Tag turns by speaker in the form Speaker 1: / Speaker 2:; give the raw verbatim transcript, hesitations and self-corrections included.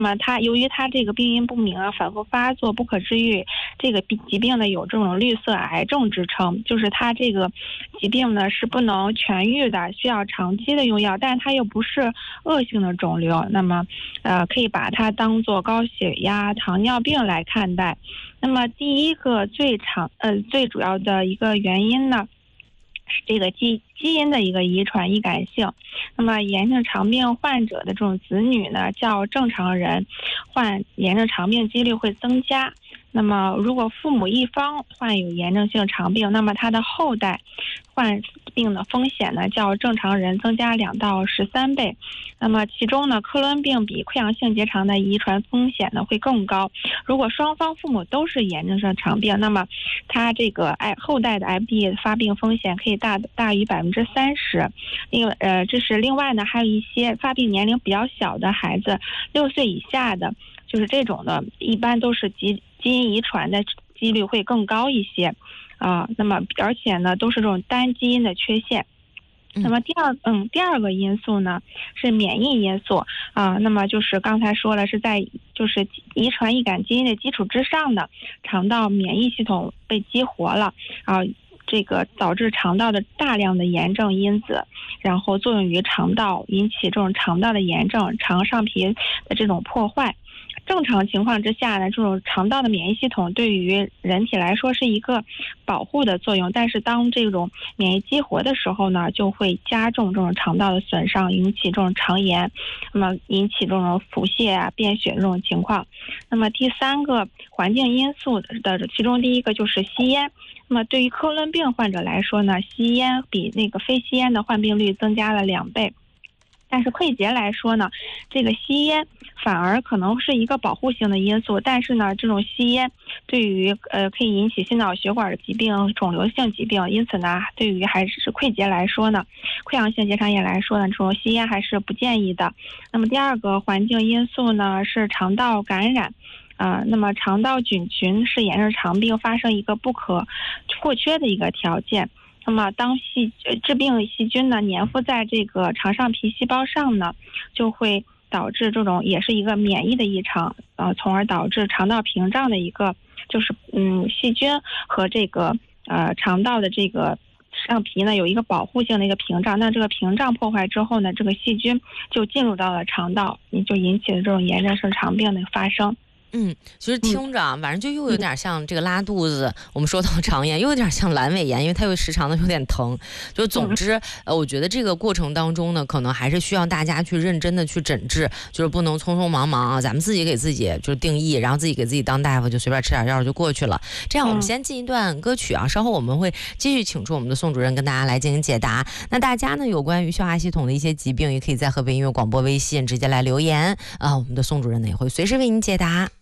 Speaker 1: 那么它由于它这个病因不明啊，反复发作不可治愈，这个疾病呢有这种绿色癌症之称，就是它这个疾病呢是不能痊愈的，需要长期的用药，但是它又不是恶性的肿瘤，那么呃可以把它当作高血压、糖尿病来看待。那么第一个最常呃最主要的一个原因呢，是这个基基因的一个遗传易感性。那么炎症肠病患者的这种子女呢，较正常人患炎症肠病几率会增加。那么如果父母一方患有炎症性肠病，那么他的后代患病的风险呢，较正常人增加两到十三倍。那么其中呢，克伦病比溃疡性结肠的遗传风险呢会更高。如果双方父母都是炎症性肠病，那么他这个后代的 F D 发病风险可以大大于百分之三十。另外呃，这是另外呢，还有一些发病年龄比较小的孩子，六岁以下的，就是这种的，一般都是基基因遗传的几率会更高一些啊。那么而且呢，都是这种单基因的缺陷。那么第二嗯第二个因素呢是免疫因素啊，那么就是刚才说了，是在就是遗传易感基因的基础之上的肠道免疫系统被激活了啊，这个导致肠道的大量的炎症因子，然后作用于肠道，引起这种肠道的炎症、肠上皮的这种破坏。正常情况之下呢，这种肠道的免疫系统对于人体来说是一个保护的作用，但是当这种免疫激活的时候呢，就会加重这种肠道的损伤，引起这种肠炎，那么引起这种腹泻啊、便血这种情况。那么第三个环境因素的其中第一个就是吸烟。那么对于克伦病患者来说呢，吸烟比那个非吸烟的患病率增加了两倍。但是溃结来说呢，这个吸烟反而可能是一个保护性的因素，但是呢，这种吸烟对于呃可以引起心脑血管的疾病、肿瘤性疾病，因此呢，对于还是溃结来说呢，溃疡性结肠炎来说呢，这种吸烟还是不建议的。那么第二个环境因素呢是肠道感染。啊、呃，那么肠道菌群是炎症肠病发生一个不可或缺的一个条件。那么当细致病细菌呢粘附在这个肠上皮细胞上呢，就会导致这种也是一个免疫的异常，呃，从而导致肠道屏障的一个就是嗯细菌和这个呃肠道的这个上皮呢有一个保护性的一个屏障，那这个屏障破坏之后呢，这个细菌就进入到了肠道，也就引起了这种炎症性肠病的发生。
Speaker 2: 嗯，其实听着啊，反正就又有点像这个拉肚子，嗯、我们说到肠炎，又有点像阑尾炎，因为它又时常的有点疼。就总之，呃，我觉得这个过程当中呢，可能还是需要大家去认真的去诊治，就是不能匆匆忙忙啊，咱们自己给自己就是定义，然后自己给自己当大夫，就随便吃点药就过去了。这样，我们先进一段歌曲啊，稍后我们会继续请出我们的宋主任跟大家来进行解答。那大家呢，有关于消化系统的一些疾病，也可以在河北音乐广播微信直接来留言啊，我们的宋主任呢也会随时为您解答。